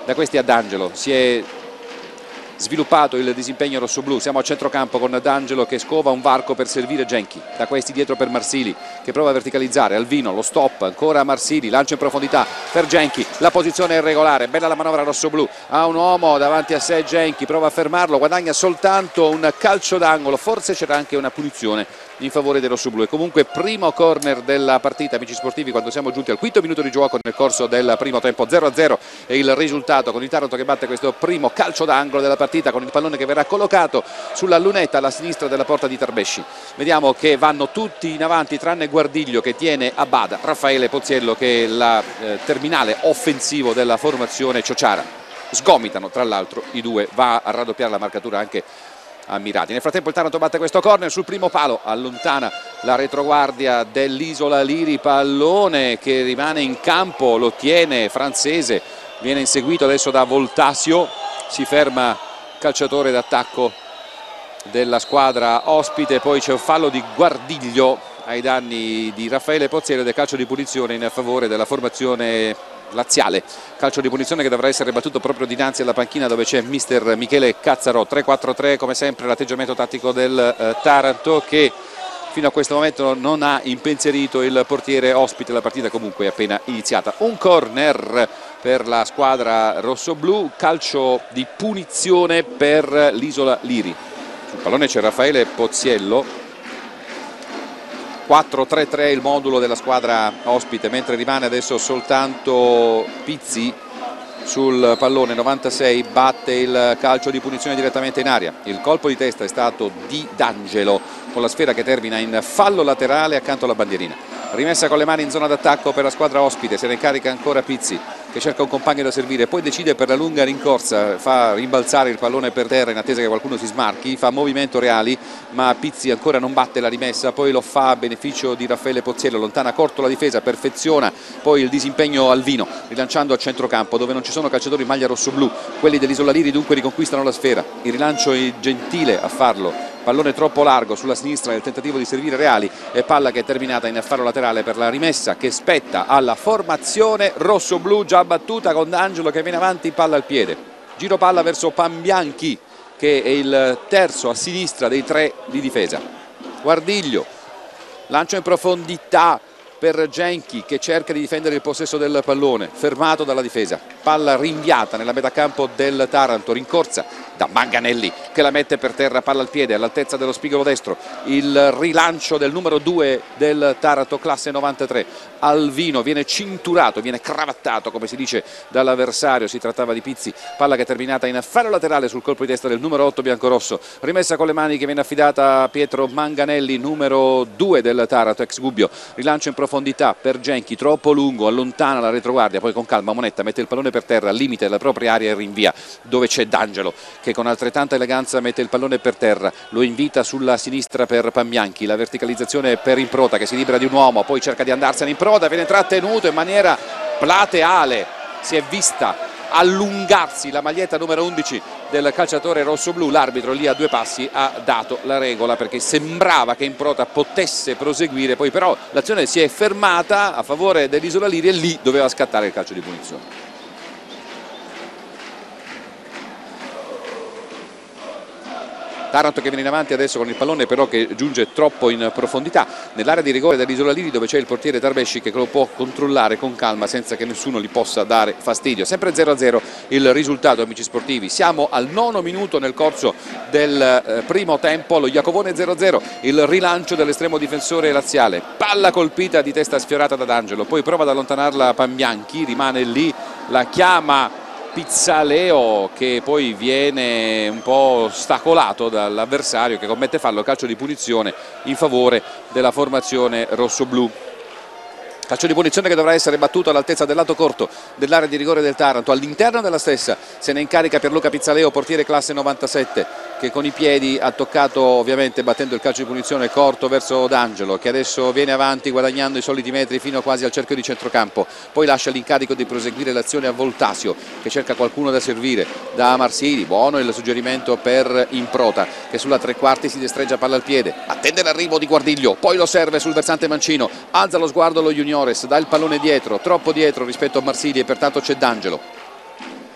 da questi a D'Angelo. Si è sviluppato il disimpegno rossoblu, siamo a centrocampo con D'Angelo che scova un varco per servire Genchi, da questi dietro per Marsili che prova a verticalizzare, Alvino lo stop, ancora Marsili, lancio in profondità per Genchi, la posizione è irregolare, bella la manovra rossoblu, ha un uomo davanti a sé, Genchi prova a fermarlo, guadagna soltanto un calcio d'angolo, forse c'era anche una punizione in favore dei rossoblu. E comunque primo corner della partita, amici sportivi, quando siamo giunti al quinto minuto di gioco nel corso del primo tempo. 0-0 è il risultato, con il Taranto che batte questo primo calcio d'angolo della partita, con il pallone che verrà collocato sulla lunetta alla sinistra della porta di Tarbesci. Vediamo che vanno tutti in avanti tranne Guardiglio che tiene a bada Raffaele Pozziello, che è il terminale offensivo della formazione ciociara. Sgomitano tra l'altro i due, va a raddoppiare la marcatura anche Ammirati. Nel frattempo il Taranto batte questo corner sul primo palo, allontana la retroguardia dell'Isola Liri, pallone che rimane in campo, lo tiene Francese, viene inseguito adesso da Voltasio, si ferma calciatore d'attacco della squadra ospite, poi c'è un fallo di Guardiglio ai danni di Raffaele Pozziello ed è calcio di punizione in favore della formazione laziale, calcio di punizione che dovrà essere battuto proprio dinanzi alla panchina dove c'è mister Michele Cazzarò. 3-4-3 come sempre l'atteggiamento tattico del Taranto, che fino a questo momento non ha impensierito il portiere ospite. La partita comunque è appena iniziata. Un corner per la squadra rossoblu, calcio di punizione per l'Isola Liri. Sul pallone c'è Raffaele Pozziello. 4-3-3 il modulo della squadra ospite, mentre rimane adesso soltanto Pizzi sul pallone. 96, batte il calcio di punizione direttamente in aria. Il colpo di testa è stato di D'Angelo con la sfera che termina in fallo laterale accanto alla bandierina. Rimessa con le mani in zona d'attacco per la squadra ospite, se ne incarica ancora Pizzi che cerca un compagno da servire, poi decide per la lunga rincorsa, fa rimbalzare il pallone per terra in attesa che qualcuno si smarchi, fa movimento Reali ma Pizzi ancora non batte la rimessa, poi lo fa a beneficio di Raffaele Pozziello, lontana corto la difesa, perfeziona poi il disimpegno Alvino rilanciando a centrocampo dove non ci sono calciatori in maglia rossoblu, quelli dell'Isola Liri dunque riconquistano la sfera, il rilancio è Gentile a farlo, pallone troppo largo sulla sinistra nel tentativo di servire Reali e palla che è terminata in fallo laterale per la rimessa che spetta alla formazione rossoblu già battuta, con D'Angelo che viene avanti, palla al piede, giro palla verso Pambianchi che è il terzo a sinistra dei tre di difesa. Guardiglio, lancio in profondità per Genchi che cerca di difendere il possesso del pallone, fermato dalla difesa, palla rinviata nella metà campo del Taranto, rincorsa da Manganelli che la mette per terra, palla al piede all'altezza dello spigolo destro, il rilancio del numero 2 del Taranto classe 93, Alvino viene cinturato, viene cravattato come si dice dall'avversario, si trattava di Pizzi, palla che è terminata in fallo laterale sul colpo di testa del numero 8 biancorosso, rimessa con le mani che viene affidata a Pietro Manganelli, numero 2 del Taranto, ex Gubbio, rilancio in profondità per Genchi, troppo lungo, allontana la retroguardia, poi con calma Monetta mette il pallone per terra al limite della propria area e rinvia dove c'è D'Angelo che con altrettanta eleganza mette il pallone per terra, lo invita sulla sinistra per Pambianchi, la verticalizzazione per Improta che si libera di un uomo, poi cerca di andarsene Improta, viene trattenuto in maniera plateale, si è vista allungarsi la maglietta numero 11 del calciatore rossoblu, l'arbitro lì a due passi ha dato la regola perché sembrava che Improta potesse proseguire, poi però l'azione si è fermata a favore dell'Isola Liri e lì doveva scattare il calcio di punizione. Taranto che viene in avanti adesso con il pallone però che giunge troppo in profondità nell'area di rigore dell'Isola Liri dove c'è il portiere Tarbesci che lo può controllare con calma senza che nessuno gli possa dare fastidio. Sempre 0-0 il risultato, amici sportivi, siamo al 9° minuto nel corso del primo tempo, lo Iacovone 0-0, il rilancio dell'estremo difensore laziale, palla colpita di testa sfiorata da D'Angelo, poi prova ad allontanarla Pambianchi, rimane lì, la chiama Pizzaleo che poi viene un po' ostacolato dall'avversario che commette fallo, calcio di punizione in favore della formazione rossoblu. Calcio di punizione che dovrà essere battuto all'altezza del lato corto dell'area di rigore del Taranto, all'interno della stessa se ne incarica Pierluca Pizzaleo, portiere classe 97 che con i piedi ha toccato ovviamente battendo il calcio di punizione corto verso D'Angelo che adesso viene avanti guadagnando i soliti metri fino quasi al cerchio di centrocampo, poi lascia l'incarico di proseguire l'azione a Voltasio che cerca qualcuno da servire, da Marsili, buono il suggerimento per Improta che sulla tre quarti si destreggia palla al piede, attende l'arrivo di Guardiglio, poi lo serve sul versante mancino, alza lo sguardo lo Juniores, dà il pallone dietro, troppo dietro rispetto a Marsili e pertanto c'è D'Angelo.